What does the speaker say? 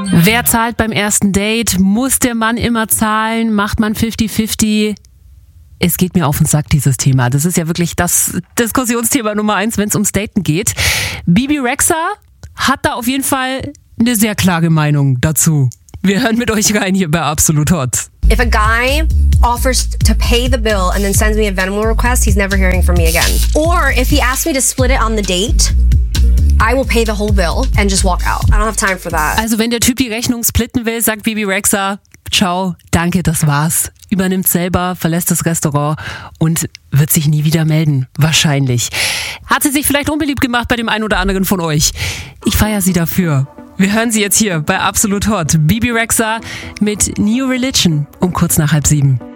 Wer zahlt beim ersten Date? Muss der Mann immer zahlen? Macht man 50-50? Es geht mir auf den Sack, dieses Thema. Das ist ja wirklich das Diskussionsthema Nummer 1, wenn es ums Daten geht. Bebe Rexha hat da auf jeden Fall eine sehr klare Meinung dazu. Wir hören mit euch rein hier bei Absolut Hot. If a guy offers to pay the bill and then sends me a Venmo request, he's never hearing from me again. Or if he asks me to split it on the date, I will pay the whole bill and just walk out. I don't have time for that. Also wenn der Typ die Rechnung splitten will, sagt Bebe Rexha, ciao, danke, das war's. Übernimmt selber, verlässt das Restaurant und wird sich nie wieder melden. Wahrscheinlich. Hat sie sich vielleicht unbeliebt gemacht bei dem einen oder anderen von euch? Ich feiere sie dafür. Wir hören sie jetzt hier bei Absolut Hot. Bebe Rexha mit New Religion um kurz nach 6:30.